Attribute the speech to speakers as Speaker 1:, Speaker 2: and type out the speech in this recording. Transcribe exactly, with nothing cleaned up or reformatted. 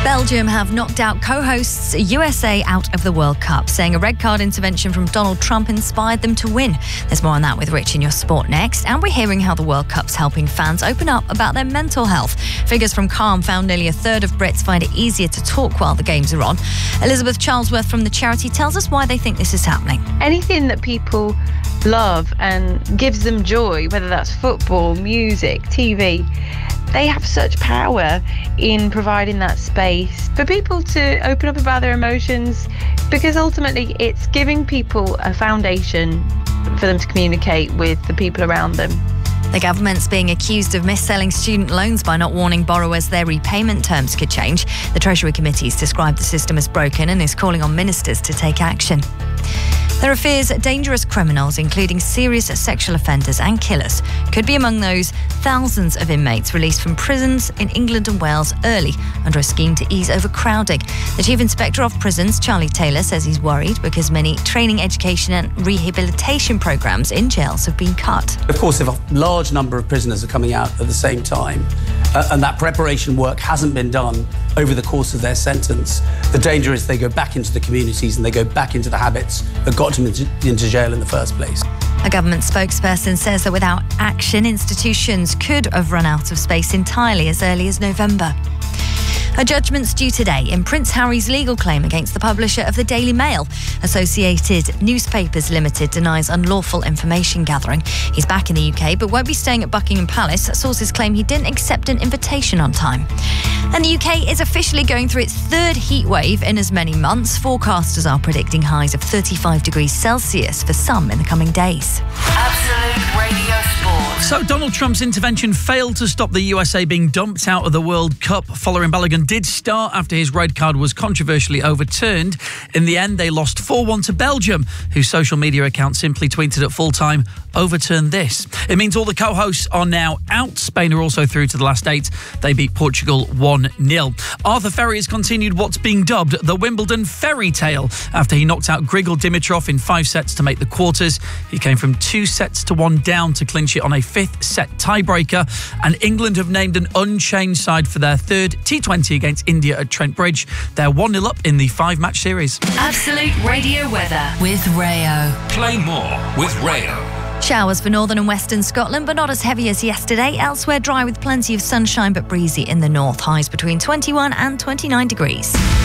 Speaker 1: Belgium have knocked out co-hosts U S A out of the World Cup, saying a red card intervention from Donald Trump inspired them to win. There's more on that with Rich in your sport next. And we're hearing how the World Cup's helping fans open up about their mental health. Figures from Calm found nearly a third of Brits find it easier to talk while the games are on. Elizabeth Charlesworth from the charity tells us why they think this is happening.
Speaker 2: Anything that people love and gives them joy, whether that's football, music, T V, they have such power in providing that space for people to open up about their emotions, because ultimately it's giving people a foundation for them to communicate with the people around them.
Speaker 1: The government's being accused of mis-selling student loans by not warning borrowers their repayment terms could change. The Treasury Committee's described the system as broken and is calling on ministers to take action. There are fears dangerous criminals, including serious sexual offenders and killers, could be among those thousands of inmates released from prisons in England and Wales early under a scheme to ease overcrowding. The Chief Inspector of Prisons, Charlie Taylor, says he's worried because many training, education and rehabilitation programmes in jails have been cut.
Speaker 3: Of course, if a large number of prisoners are coming out at the same time uh, and that preparation work hasn't been done over the course of their sentence, the danger is they go back into the communities and they go back into the habits that got them into, into jail in the first place.
Speaker 1: A government spokesperson says that without action, institutions could have run out of space entirely as early as November. A judgment's due today in Prince Harry's legal claim against the publisher of the Daily Mail. Associated Newspapers Limited denies unlawful information gathering. He's back in the U K but won't be staying at Buckingham Palace. Sources claim he didn't accept an invitation on time. And the U K is officially going through its third heat wave in as many months. Forecasters are predicting highs of thirty-five degrees Celsius for some in the coming days.
Speaker 4: Absolute Radio Sport.
Speaker 5: So Donald Trump's intervention failed to stop the U S A being dumped out of the World Cup. Following Balogun did start after his red card was controversially overturned. In the end, they lost four one to Belgium, whose social media account simply tweeted at full-time, "Overturn this." It means all the co-hosts are now out. Spain are also through to the last eight. They beat Portugal one nil. Arthur Ferry has continued what's being dubbed the Wimbledon fairy tale after he knocked out Grigor Dimitrov in five sets to make the quarters. He came from two sets to one down to clinch it on a fifth set tiebreaker. And England have named an unchanged side for their third T twenty against India at Trent Bridge. They're one nil up in the five-match series.
Speaker 4: Absolute Radio weather with Rayo.
Speaker 6: Play more with Rayo.
Speaker 1: Showers for northern and western Scotland, but not as heavy as yesterday. Elsewhere, dry with plenty of sunshine but breezy in the north. Highs between twenty-one and twenty-nine degrees.